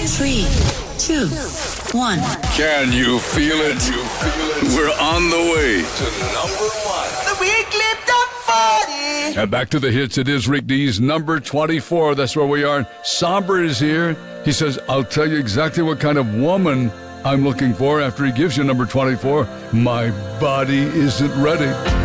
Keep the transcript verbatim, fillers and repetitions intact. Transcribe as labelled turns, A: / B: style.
A: three, two, one.
B: Can you feel it? We're on the way to number one.
C: The weekly top forty.
B: And back to the hits. It is Rick D's number twenty-four. That's where we are. Somber is here. He says, I'll tell you exactly what kind of woman I'm looking for after he gives you number twenty-four. My body isn't ready.